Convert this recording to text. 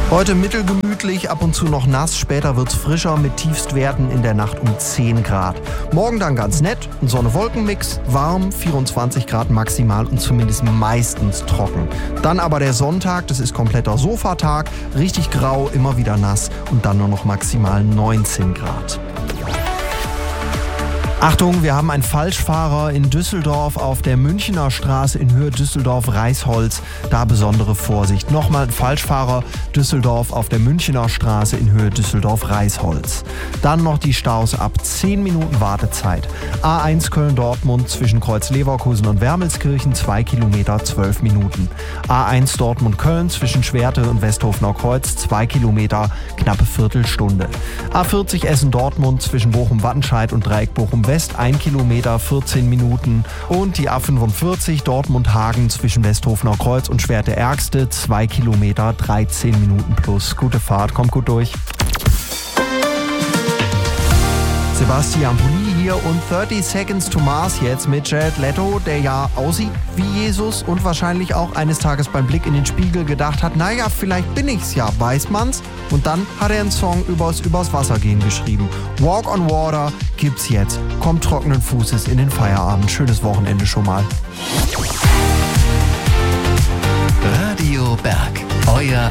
Heute mittelgemütlich, ab und zu noch nass, später wird's frischer mit Tiefstwerten in der Nacht um 10 Grad. Morgen dann ganz nett, ein Sonne-Wolken-Mix, warm, 24 Grad maximal und zumindest meistens trocken. Dann aber der Sonntag, das ist kompletter Sofatag, richtig grau, immer wieder nass und dann nur noch maximal 19 Grad. Achtung, wir haben einen Falschfahrer in Düsseldorf auf der Münchener Straße in Höhe Düsseldorf-Reisholz. Da besondere Vorsicht. Nochmal ein Falschfahrer Düsseldorf auf der Münchener Straße in Höhe Düsseldorf-Reisholz. Dann noch die Staus ab 10 Minuten Wartezeit. A1 Köln-Dortmund zwischen Kreuz-Leverkusen und Wermelskirchen 2 Kilometer 12 Minuten. A1 Dortmund-Köln zwischen Schwerte und Westhofener Kreuz 2 Kilometer knappe Viertelstunde. A40 Essen-Dortmund zwischen Bochum-Wattenscheid und Dreieck Bochum West 1 Kilometer 14 Minuten und die A45 Dortmund-Hagen zwischen Westhofener Kreuz und Schwerte-Ergste 2 Kilometer 13 Minuten plus. Gute Fahrt, kommt gut durch. Sebastian Pulli hier und 30 Seconds to Mars jetzt mit Jared Leto, der ja aussieht wie Jesus und wahrscheinlich auch eines Tages beim Blick in den Spiegel gedacht hat, naja, vielleicht bin ich's ja, weiß man's? Und dann hat er einen Song übers Wasser gehen geschrieben. Walk on Water gibt's jetzt. Kommt trockenen Fußes in den Feierabend. Schönes Wochenende schon mal. Radio Berg, euer